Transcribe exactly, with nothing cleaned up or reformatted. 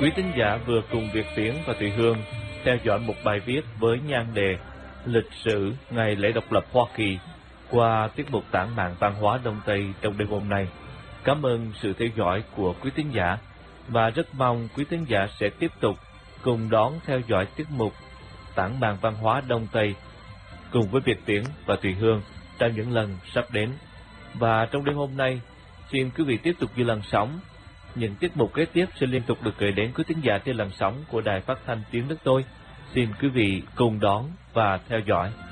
Quý thính giả vừa cùng Việt Tiến và Thùy Hương theo dõi một bài viết với nhan đề Lịch sử ngày lễ độc lập Hoa Kỳ qua tiết mục Tản mạn văn hóa Đông Tây trong đêm hôm nay. Cảm ơn sự theo dõi của quý thính giả và rất mong quý thính giả sẽ tiếp tục cùng đón theo dõi tiết mục Tản mạn văn hóa Đông Tây cùng với Việt Tiến và Thùy Hương trong những lần sắp đến. Và trong đêm hôm nay, xin quý vị tiếp tục giữ làn sóng. Những tiết mục kế tiếp sẽ liên tục được gửi đến quý thính giả trên làn sóng của Đài Phát thanh Tiếng Nước Tôi. Xin quý vị cùng đón và theo dõi.